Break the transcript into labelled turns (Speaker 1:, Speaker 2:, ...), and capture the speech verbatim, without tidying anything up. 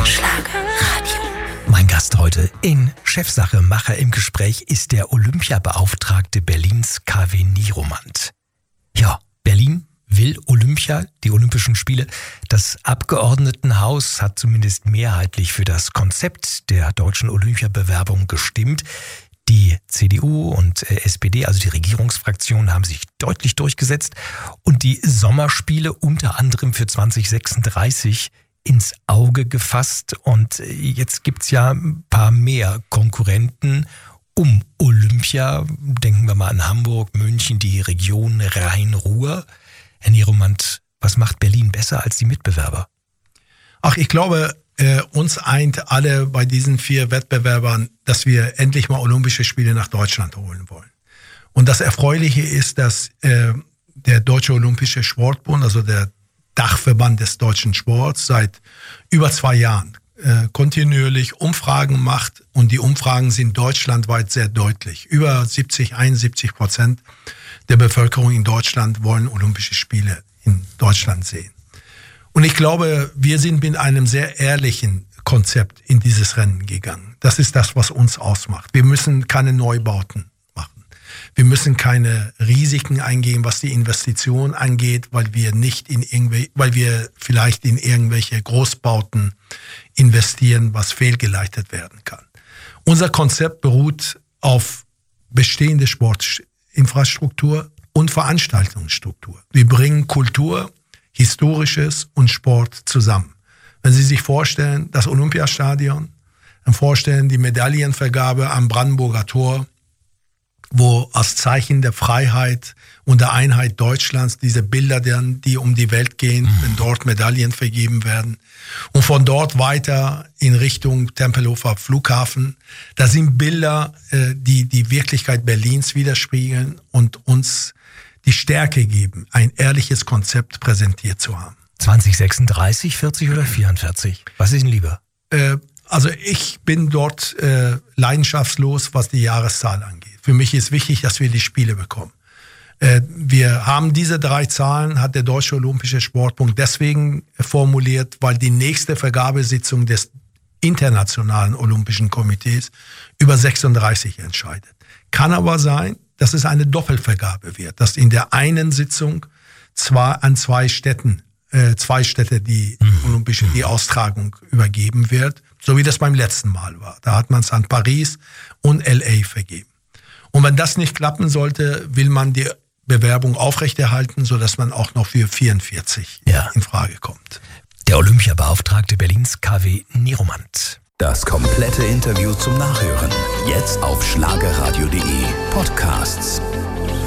Speaker 1: Schlagerradio.
Speaker 2: Mein Gast heute in Chefsache Macher im Gespräch ist der Olympiabeauftragte Berlins K W Nieromant. Ja, Berlin will Olympia, die Olympischen Spiele. Das Abgeordnetenhaus hat zumindest mehrheitlich für das Konzept der deutschen Olympiabewerbung gestimmt. Die C D U und S P D, also die Regierungsfraktionen, haben sich deutlich durchgesetzt und die Sommerspiele unter anderem für zwanzig sechsunddreißig ins Auge gefasst. Und jetzt gibt's ja ein paar mehr Konkurrenten um Olympia. Denken wir mal an Hamburg, München, die Region Rhein-Ruhr. Herr Nieromant, was macht Berlin besser als die Mitbewerber?
Speaker 3: Ach, ich glaube, äh, uns eint alle bei diesen vier Wettbewerbern, dass wir endlich mal Olympische Spiele nach Deutschland holen wollen. Und das Erfreuliche ist, dass äh, der Deutsche Olympische Sportbund, also der Dachverband des deutschen Sports, seit über zwei Jahren äh, kontinuierlich Umfragen macht. Und die Umfragen sind deutschlandweit sehr deutlich. Über siebzig, einundsiebzig Prozent der Bevölkerung in Deutschland wollen Olympische Spiele in Deutschland sehen. Und ich glaube, wir sind mit einem sehr ehrlichen Konzept in dieses Rennen gegangen. Das ist das, was uns ausmacht. Wir müssen keine Neubauten machen. Wir müssen keine Risiken eingehen, was die Investition angeht, weil wir nicht in irgendwelche, weil wir vielleicht in irgendwelche Großbauten investieren, was fehlgeleitet werden kann. Unser Konzept beruht auf bestehende Sportinfrastruktur und Veranstaltungsstruktur. Wir bringen Kultur, Historisches und Sport zusammen. Wenn Sie sich vorstellen, das Olympiastadion, dann vorstellen die Medaillenvergabe am Brandenburger Tor, wo als Zeichen der Freiheit und der Einheit Deutschlands diese Bilder, die um die Welt gehen, wenn dort Medaillen vergeben werden. Und von dort weiter in Richtung Tempelhofer Flughafen. Da sind Bilder, die die Wirklichkeit Berlins widerspiegeln und uns die Stärke geben, ein ehrliches Konzept präsentiert zu haben.
Speaker 2: zwanzig sechsunddreißig, vierzig oder vierundvierzig? Was ist Ihnen lieber?
Speaker 3: Äh, also ich bin dort äh, leidenschaftslos, was die Jahreszahl angeht. Für mich ist wichtig, dass wir die Spiele bekommen. Äh, wir haben diese drei Zahlen, hat der Deutsche Olympische Sportbund deswegen formuliert, weil die nächste Vergabesitzung des Internationalen Olympischen Komitees über sechsunddreißig entscheidet. Kann aber sein, dass es eine Doppelvergabe wird, dass in der einen Sitzung zwar an zwei Städten, äh, zwei Städte die mhm. Olympische, die Austragung übergeben wird, so wie das beim letzten Mal war. Da hat man es an Paris und L A vergeben. Und wenn das nicht klappen sollte, will man die Bewerbung aufrechterhalten, sodass man auch noch für vierundvierzig ja. in Frage kommt.
Speaker 2: Der Olympiabeauftragte Berlins K W Nieromant.
Speaker 1: Das komplette Interview zum Nachhören. Jetzt auf schlagerradio punkt de Podcasts.